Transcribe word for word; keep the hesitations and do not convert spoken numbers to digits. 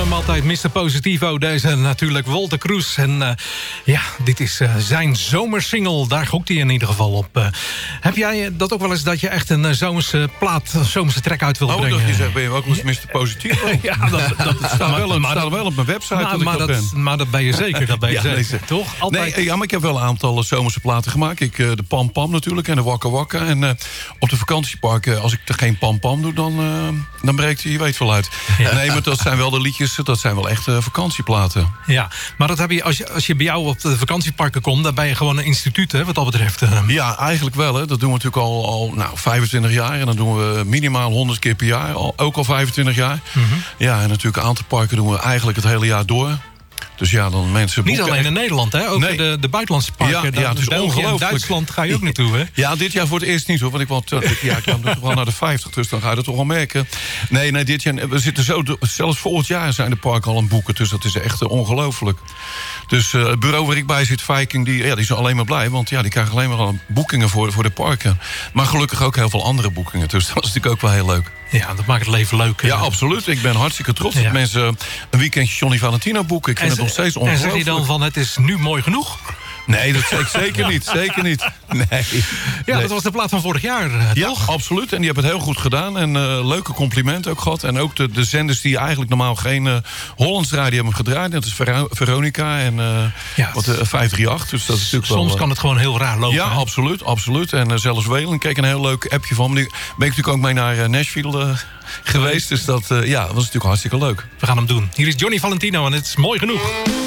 hem altijd, mister Positivo. Deze natuurlijk Wolter Kroes. En uh, ja, dit is uh, zijn zomersingle. Daar gokt hij in ieder geval op. Uh, heb jij dat ook wel eens, dat je echt een uh, zomerse plaat, een zomerse track uit wilt oh, brengen? Oh, dat je zegt, ben je ook wel eens mister Positivo? Ja, dat, dat het staat, wel, maar, staat wel op mijn website maar, dat ik maar dat, dat ben. Maar dat ben je zeker, dat ben je ja, zeker. Nee, toch? Altijd... Nee, ja, maar ik heb wel een aantal zomerse platen gemaakt. Ik, uh, de Pam Pam natuurlijk en de Wakka Wakka. En uh, op de vakantieparken, als ik er geen Pam Pam doe, dan, uh, dan breekt hij, je weet wel uit. Ja. Nee, maar dat zijn wel de liedjes, dat zijn wel echt uh, vakantieplaten. Ja, maar dat heb je, als je, als je bij jou op de vakantieparken komt, dan ben je gewoon een instituut, hè, wat dat betreft. Uh. Ja, eigenlijk wel. Hè. Dat doen we natuurlijk al, al nou, vijfentwintig jaar. En dan doen we minimaal honderd keer per jaar. Al, ook al vijfentwintig jaar. Mm-hmm. Ja, en natuurlijk een aantal parken doen we eigenlijk het hele jaar door. Dus ja, dan mensen... Niet alleen in Nederland, hè? Ook nee. de, de buitenlandse parken. Ja, ja, het is ongelooflijk. Duitsland ga je ook naartoe, hè? Ja, dit jaar voor het eerst niet, hoor. Want ik want, ja, ik kwam dus wel naar de vijftig, dus dan ga je dat toch wel merken. Nee, nee, dit jaar... We zitten zo... Zelfs volgend jaar zijn de parken al aan het boeken. Dus dat is echt uh, ongelooflijk. Dus uh, het bureau waar ik bij zit, Viking, die, ja, die is alleen maar blij. Want ja, die krijgen alleen maar al boekingen voor, voor de parken. Maar gelukkig ook heel veel andere boekingen. Dus dat is natuurlijk ook wel heel leuk. Ja, dat maakt het leven leuk. Ja, absoluut. Ik ben hartstikke trots ja. dat mensen een weekendje Johnny Valentino boeken. Ik vind en het nog steeds ongelooflijk. En zeg je dan van, het is nu mooi genoeg? Nee, dat zeg ik zeker niet. Zeker niet. Nee. Ja, nee. Dat was de plaat van vorig jaar, uh, ja, toch? Absoluut. En die hebben het heel goed gedaan. En uh, leuke complimenten ook gehad. En ook de, de zenders die eigenlijk normaal geen uh, Hollands radio hebben gedraaid. Dat is Ver- Veronica en uh, ja, wat, uh, vijf drie acht. Dus dat is natuurlijk soms wel, uh, kan het gewoon heel raar lopen. Ja, hè? absoluut. absoluut. En uh, zelfs Welen. Ik keek een heel leuk appje van. Ben ik natuurlijk ook mee naar uh, Nashville uh, geweest. Dus dat, uh, ja, dat was natuurlijk hartstikke leuk. We gaan hem doen. Hier is Johnny Valentino en het is mooi genoeg.